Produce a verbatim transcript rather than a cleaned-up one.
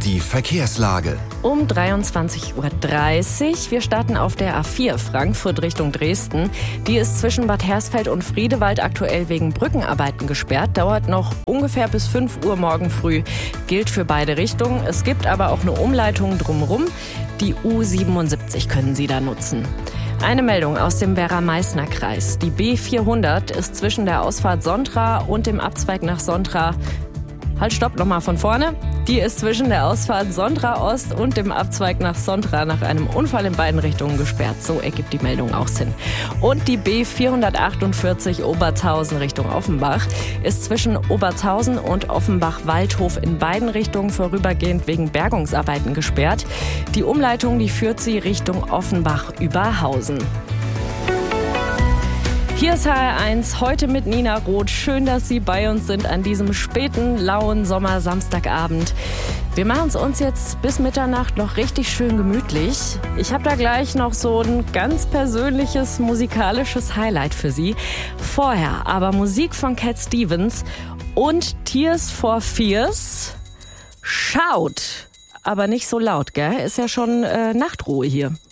Die Verkehrslage. Um dreiundzwanzig Uhr dreißig. Wir starten auf der A vier Frankfurt Richtung Dresden. Die ist zwischen Bad Hersfeld und Friedewald aktuell wegen Brückenarbeiten gesperrt. Dauert noch ungefähr bis fünf Uhr morgen früh. Gilt für beide Richtungen. Es gibt aber auch eine Umleitung drumherum. Die U siebenundsiebzig können Sie da nutzen. Eine Meldung aus dem Werra-Meißner-Kreis. Die B vierhundert ist zwischen der Ausfahrt Sontra und dem Abzweig nach Sontra. Halt, stopp, nochmal von vorne. Die ist zwischen der Ausfahrt Sontra Ost und dem Abzweig nach Sontra nach einem Unfall in beiden Richtungen gesperrt. So ergibt die Meldung auch Sinn. Und die B vierhundertachtundvierzig Obertshausen Richtung Offenbach ist zwischen Obertshausen und Offenbach-Waldhof in beiden Richtungen vorübergehend wegen Bergungsarbeiten gesperrt. Die Umleitung, die führt sie Richtung Offenbach-Überhausen. Hier ist H R eins, heute mit Nina Roth. Schön, dass Sie bei uns sind an diesem späten, lauen Sommer-Samstagabend. Wir machen es uns jetzt bis Mitternacht noch richtig schön gemütlich. Ich habe da gleich noch so ein ganz persönliches musikalisches Highlight für Sie. Vorher aber Musik von Cat Stevens und Tears for Fears. Schaut, aber nicht so laut, gell? Ist ja schon äh, Nachtruhe hier.